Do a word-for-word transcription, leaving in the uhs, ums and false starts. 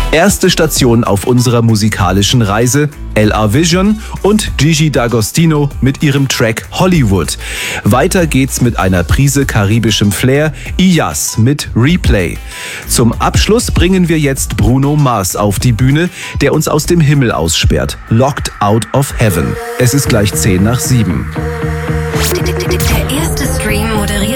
Erste Station auf unserer musikalischen Reise, L R Vision und Gigi D'Agostino mit ihrem Track Hollywood. Weiter geht's mit einer Prise karibischem Flair, Iyas mit Replay. Zum Abschluss bringen wir jetzt Bruno Mars auf die Bühne, der uns aus dem Himmel aussperrt. Locked Out of Heaven. Es ist gleich zehn nach sieben. Der erste Stream moderiert